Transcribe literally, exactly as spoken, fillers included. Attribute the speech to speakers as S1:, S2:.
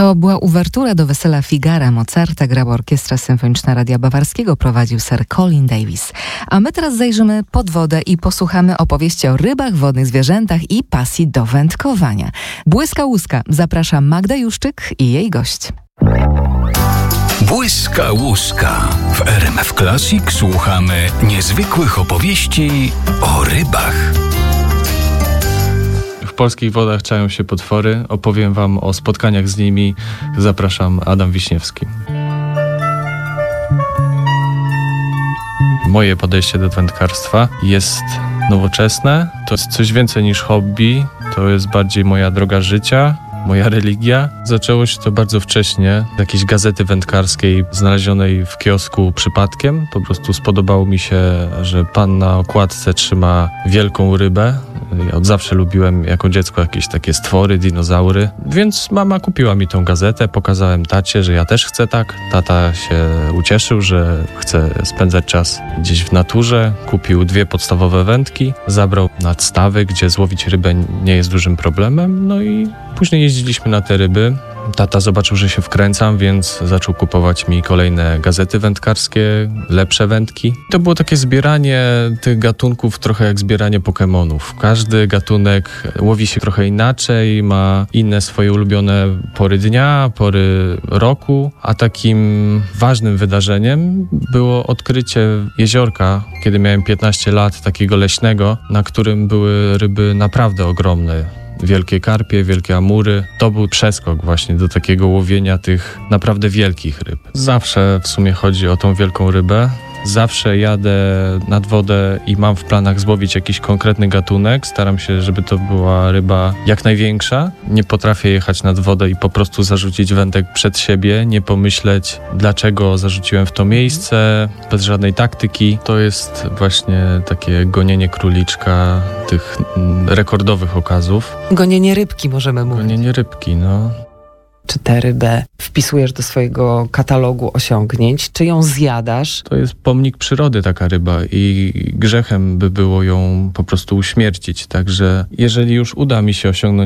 S1: To była uwertura do Wesela Figara Mozarta, grała Orkiestra Symfoniczna Radia Bawarskiego, prowadził Sir Colin Davis. A my teraz zajrzymy pod wodę i posłuchamy opowieści o rybach, wodnych zwierzętach i pasji do wędkowania. Błyska łuska zaprasza Magda Juszczyk i jej gość.
S2: Błyska łuska. W R M F Classic słuchamy niezwykłych opowieści o rybach.
S3: W polskich wodach czają się potwory. Opowiem wam o spotkaniach z nimi. Zapraszam, Adam Wiśniewski. Moje podejście do wędkarstwa jest nowoczesne. To jest coś więcej niż hobby. To jest bardziej moja droga życia, moja religia. Zaczęło się to bardzo wcześnie, z jakiejś gazety wędkarskiej znalezionej w kiosku przypadkiem. Po prostu spodobało mi się, że pan na okładce trzyma wielką rybę. Ja od zawsze lubiłem jako dziecko jakieś takie stwory, dinozaury, więc mama kupiła mi tą gazetę, pokazałem tacie, że ja też chcę tak. Tata się ucieszył, że chce spędzać czas gdzieś w naturze. Kupił dwie podstawowe wędki, zabrał nad stawy, gdzie złowić rybę nie jest dużym problemem, no i później jeździliśmy na te ryby. Tata zobaczył, że się wkręcam, więc zaczął kupować mi kolejne gazety wędkarskie, lepsze wędki. To było takie zbieranie tych gatunków trochę jak zbieranie Pokemonów. Każdy gatunek łowi się trochę inaczej, ma inne swoje ulubione pory dnia, pory roku, a takim ważnym wydarzeniem było odkrycie jeziorka, kiedy miałem piętnaście lat, takiego leśnego, na którym były ryby naprawdę ogromne. Wielkie karpie, wielkie amury. To był przeskok właśnie do takiego łowienia tych naprawdę wielkich ryb. Zawsze w sumie chodzi o tą wielką rybę. Zawsze jadę nad wodę i mam w planach złowić jakiś konkretny gatunek. Staram się, żeby to była ryba jak największa. Nie potrafię jechać nad wodę i po prostu zarzucić wędek przed siebie, nie pomyśleć, dlaczego zarzuciłem w to miejsce, bez żadnej taktyki. To jest właśnie takie gonienie króliczka tych rekordowych okazów.
S4: Gonienie rybki możemy mówić.
S3: Gonienie rybki, no.
S4: Czy tę rybę wpisujesz do swojego katalogu osiągnięć? Czy ją zjadasz?
S3: To jest pomnik przyrody taka ryba i grzechem by było ją po prostu uśmiercić. Także jeżeli już uda mi się osiągnąć